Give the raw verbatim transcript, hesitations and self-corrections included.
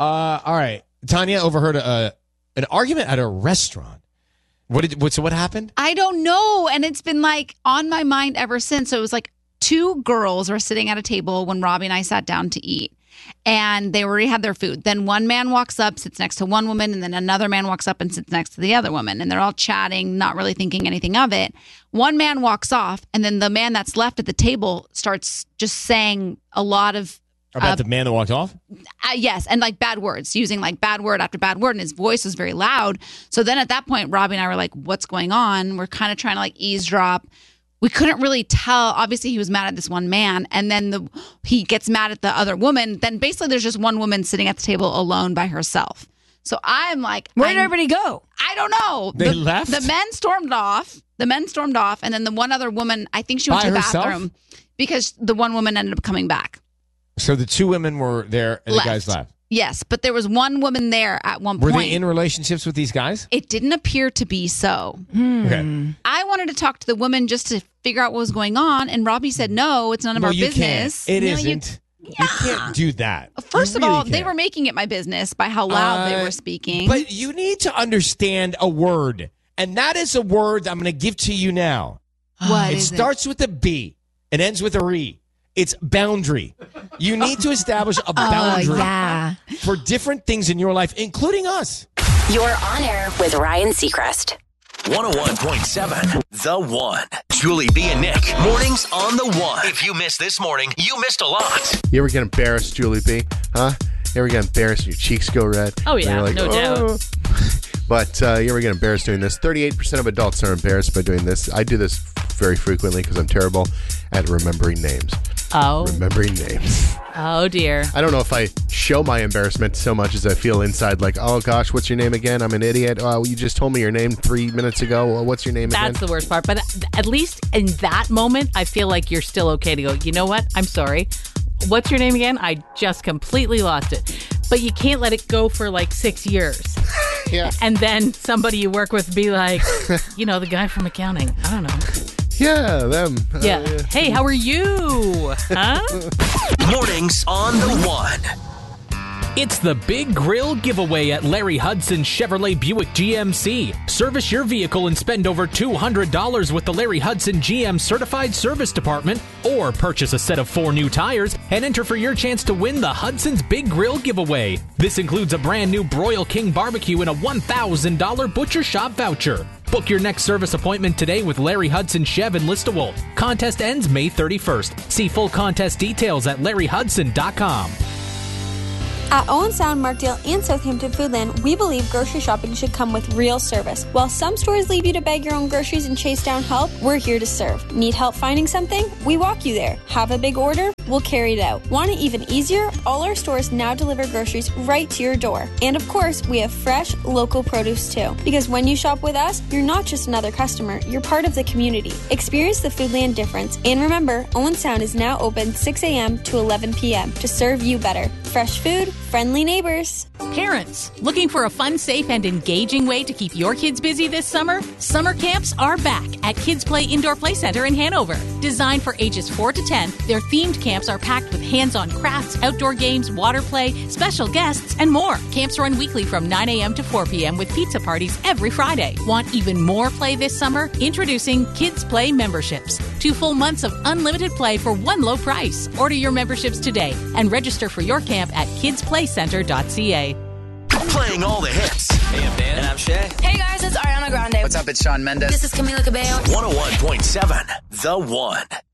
Uh, all right. Tanya overheard a, an argument at a restaurant. What did what? So what happened? I don't know. And it's been like on my mind ever since. So it was like two girls were sitting at a table when Robbie and I sat down to eat. And they already had their food. Then one man walks up, sits next to one woman, and then another man walks up and sits next to the other woman. And they're all chatting, not really thinking anything of it. One man walks off, and then the man that's left at the table starts just saying a lot of About uh, the man that walked off? Uh, yes, and like bad words, using like bad word after bad word, and his voice was very loud. So then at that point, Robbie and I were like, what's going on? We're kind of trying to like eavesdrop. We couldn't really tell. Obviously, he was mad at this one man, and then the he gets mad at the other woman. Then basically, there's just one woman sitting at the table alone by herself. So I'm like, where did I'm, everybody go? I don't know. They the, left? The men stormed off. The men stormed off, and then the one other woman, I think she went By to the herself? bathroom because the one woman ended up coming back. So the two women were there and Left. the guys left. Yes, but there was one woman there at one Were point. they in relationships with these guys? It didn't appear to be so. Okay. I wanted to talk to the woman just to figure out what was going on, and Robbie said, no, it's none of Well, our you business. can't. It No, you- isn't. You, can't do that. First You of really all, they can't. were making it my business by how loud they Uh, were speaking. But you need to understand a word, and that is a word I'm going to give to you now. What it is it? starts with a B and ends with a re. It's boundary. You need to establish a boundary yeah. for different things in your life, including us. You're on air with Ryan Seacrest. one oh one point seven The One. Julie B and Nick. Mornings on The One. If you missed this morning, you missed a lot. You ever get embarrassed, Julie B? Huh? You ever get embarrassed and your cheeks go red? Oh, And yeah, you're like, no doubt. But uh, you ever get embarrassed doing this? thirty-eight percent of adults are embarrassed by doing this. I do this very frequently because I'm terrible at remembering names. Oh. Remembering names. Oh, dear. I don't know if I show my embarrassment so much as I feel inside like, oh, gosh, what's your name again? I'm an idiot. Oh, you just told me your name three minutes ago. Well, what's your name That's again? the worst part. But at least in that moment, I feel like you're still okay to go, you know what? I'm sorry. What's your name again? I just completely lost it. But you can't let it go for like six years. Yeah. And then somebody you work with be like, you know, the guy from accounting. I don't know. Yeah, them. Uh, Yeah. Hey, how are you? Huh? Mornings on The One. It's the Big Grill Giveaway at Larry Hudson Chevrolet Buick G M C. Service your vehicle and spend over two hundred dollars with the Larry Hudson G M Certified Service Department, or purchase a set of four new tires and enter for your chance to win the Hudson's Big Grill Giveaway. This includes a brand new Broil King barbecue and a one thousand dollars Butcher Shop voucher. Book your next service appointment today with Larry Hudson Chev in Listowel. Contest ends May thirty-first. See full contest details at larry hudson dot com. At Owen Sound, Markdale, and Southampton Foodland, we believe grocery shopping should come with real service. While some stores leave you to bag your own groceries and chase down help, we're here to serve. Need help finding something? We walk you there. Have a big order? We'll carry it out. Want it even easier? All our stores now deliver groceries right to your door. And of course, we have fresh, local produce too. Because when you shop with us, you're not just another customer, you're part of the community. Experience the Foodland difference. And remember, Owen Sound is now open six a.m. to eleven p.m. to serve you better. Fresh food, friendly neighbors. Parents, looking for a fun, safe, and engaging way to keep your kids busy this summer? Summer camps are back at Kids Play Indoor Play Center in Hanover. Designed for ages four to ten, their themed camps are packed with hands-on crafts, outdoor games, water play, special guests, and more. Camps run weekly from nine a.m. to four p.m. with pizza parties every Friday. Want even more play this summer? Introducing Kids Play memberships. Two full months of unlimited play for one low price. Order your memberships today and register for your camp at kids play center dot c a. Playing all the hits. Hey, I'm Dan. And I'm Shay. Hey guys, it's Ariana Grande. What's up? It's Shawn Mendes. This is Camila Cabello. one oh one point seven The One.